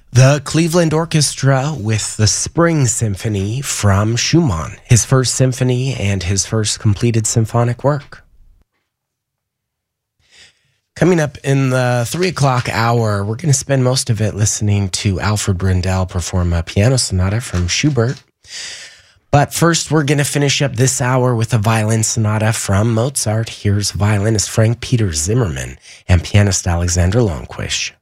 The Cleveland Orchestra with the Spring Symphony from Schumann, his first symphony and his first completed symphonic work. Coming up in the 3 o'clock hour, we're going to spend most of it listening to Alfred Brendel perform a piano sonata from Schubert. But first, we're going to finish up this hour with a violin sonata from Mozart. Here's violinist Frank Peter Zimmermann and pianist Alexander Longquish.